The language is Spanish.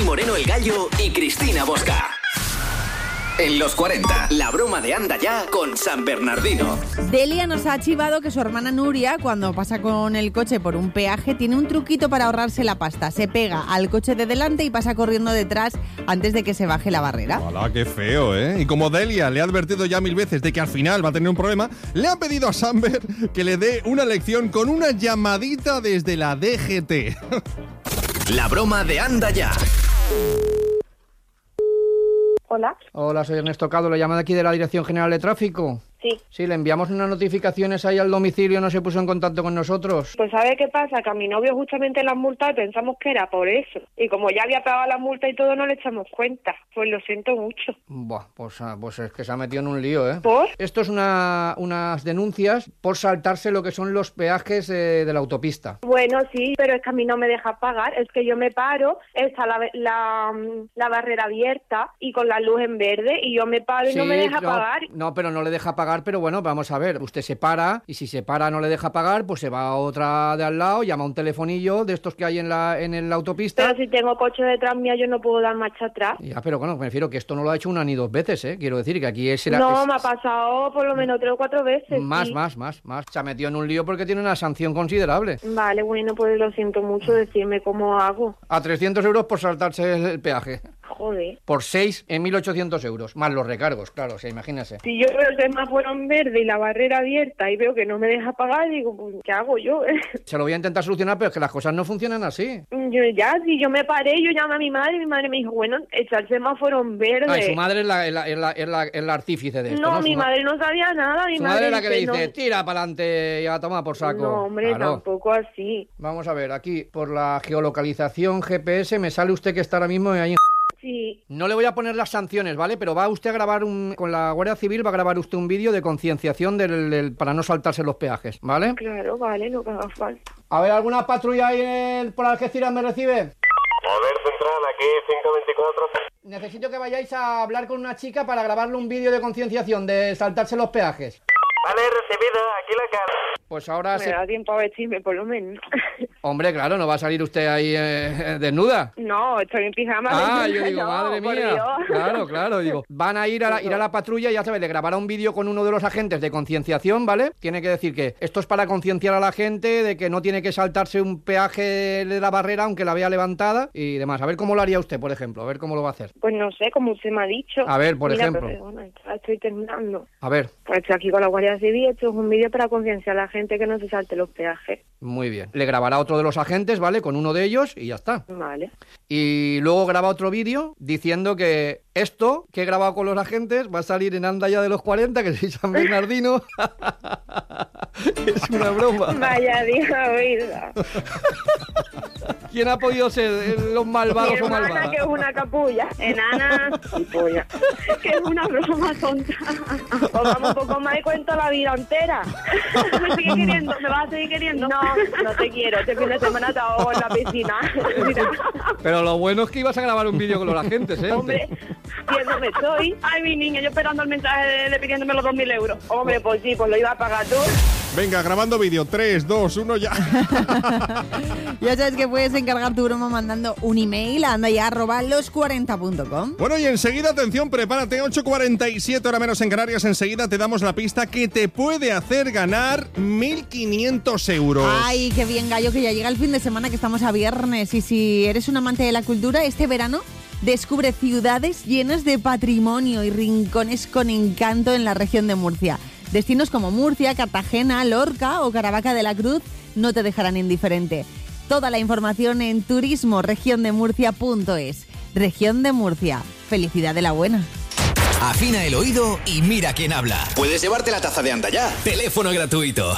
Moreno el Gallo y Cristina Bosca. En los 40, la broma de Anda Ya con San Bernardino. Delia nos ha chivado que su hermana Nuria, cuando pasa con el coche por un peaje, tiene un truquito para ahorrarse la pasta. Se pega al coche de delante y pasa corriendo detrás antes de que se baje la barrera. ¡Hola, qué feo, eh! Y como Delia le ha advertido ya 1000 veces de que al final va a tener un problema, le ha pedido a Samber que le dé una lección con una llamadita desde la DGT. La broma de Anda Ya. Hola. Hola, soy Ernesto Cado, le llamo de aquí de la Dirección General de Tráfico. Sí. Sí, le enviamos unas notificaciones ahí al domicilio, no se puso en contacto con nosotros. Pues ¿sabe qué pasa? Que a mi novio justamente la multa y pensamos que era por eso. Y como ya había pagado la multa y todo, no le echamos cuenta. Pues lo siento mucho. Buah, pues es que se ha metido en un lío, ¿eh? ¿Por? Esto es unas denuncias por saltarse lo que son los peajes de la autopista. Bueno, sí, pero es que a mí no me deja pagar. Es que yo me paro, está la barrera abierta y con la luz en verde y yo me paro y Sí, no me deja pagar. No, pero no le deja pagar, pero bueno, vamos a ver, usted se para y si se para no le deja pagar, pues se va a otra de al lado, llama a un telefonillo de estos que hay en la autopista. Pero si tengo coche detrás mío, yo no puedo dar marcha atrás. Ya, pero bueno, me refiero que esto no lo ha hecho una ni dos veces, ¿eh? Quiero decir que aquí es... Me ha pasado por lo menos 3 o 4 veces. Más. Sí. Se ha metido en un lío porque tiene una sanción considerable. Vale, bueno, pues lo siento mucho, decirme cómo hago. A 300 euros por saltarse el peaje. Joder. Por 6 en 1.800 euros, más los recargos, claro, o sea, imagínese. Si yo veo el semáforo en verde y la barrera abierta y veo que no me deja pagar, digo, pues, ¿qué hago yo? Se lo voy a intentar solucionar, pero es que las cosas no funcionan así. Si yo me paré, yo llamé a mi madre me dijo, bueno, echa el semáforo en verde. Ah, y su madre es la artífice de esto, ¿no? No, mi madre no sabía nada. Su madre es la que le dice, tira para adelante y a tomar por saco. No, hombre, Claro. tampoco así. Vamos a ver, aquí, por la geolocalización GPS, me sale usted que está ahora mismo ahí en... Sí. No le voy a poner las sanciones, ¿vale? Pero va usted a grabar con la Guardia Civil va a grabar usted un vídeo de concienciación para no saltarse los peajes, ¿vale? Claro, vale, no me haga falta. A ver, ¿alguna patrulla ahí por Algeciras me recibe? A ver, central, aquí 524. Necesito que vayáis a hablar con una chica para grabarle un vídeo de concienciación de saltarse los peajes. Vale, recibido, aquí la cara. Pues ahora Me da tiempo a vestirme, por lo menos. Hombre, claro, no va a salir usted ahí desnuda. No, estoy en pijama. Ah, yo digo, no, madre por mía. Dios. Claro, digo. Van a ir a la patrulla y ya sabes, le grabará un vídeo con uno de los agentes de concienciación, ¿vale? Tiene que decir que esto es para concienciar a la gente de que no tiene que saltarse un peaje de la barrera aunque la vea levantada y demás. A ver cómo lo haría usted, por ejemplo, a ver cómo lo va a hacer. Pues no sé, como usted me ha dicho. A ver, por ejemplo. Pero, bueno, estoy terminando. A ver. Pues estoy aquí con la Guardia Civil, esto es un vídeo para concienciar a la gente que no se salte los peajes. Muy bien. Le grabará otro de los agentes, ¿vale? Con uno de ellos y ya está. Vale. Y luego graba otro vídeo diciendo que esto que he grabado con los agentes va a salir en Anda Ya de los 40, que soy San Bernardino. Es una broma. Vaya, Dios, vida. ¿Quién ha podido ser los malvados Mi o hermana, malvadas? que es una capulla. Enana y polla. Que es una broma tonta. Pues vamos un poco más y cuento la vida entera. ¿Me sigue queriendo? ¿Me vas a seguir queriendo? No, no te quiero. Este fin de semana te ahogo en la piscina. Mira. Pero lo bueno es que ibas a grabar un vídeo con los agentes, ¿eh? Hombre, viéndome estoy. Ay, mi niña, yo esperando el mensaje de pidiéndome los 2.000 euros. Hombre, pues sí, pues lo iba a pagar tú. Venga, grabando vídeo. 3, 2, 1, ya. Ya sabes que puedes encargar tu broma mandando un email a andaya@los40.com. Bueno, y enseguida, atención, prepárate, 8:47, hora menos en Canarias. Enseguida te damos la pista que te puede hacer ganar 1.500 euros. Ay, qué bien, Gallo, que ya llega el fin de semana, que estamos a viernes. Y si eres un amante de la cultura, este verano descubre ciudades llenas de patrimonio y rincones con encanto en la región de Murcia. Destinos como Murcia, Cartagena, Lorca o Caravaca de la Cruz no te dejarán indiferente. Toda la información en turismoregiondemurcia.es. Región de Murcia. Felicidad de la buena. Afina el oído y mira quién habla. Puedes llevarte la taza de Anda Ya. Teléfono gratuito.